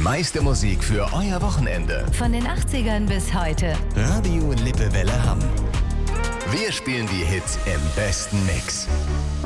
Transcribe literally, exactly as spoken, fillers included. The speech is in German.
meiste Musik für euer Wochenende. Von den achtzigern bis heute. Radio Lippewelle Hamm. Wir spielen die Hits im besten Mix.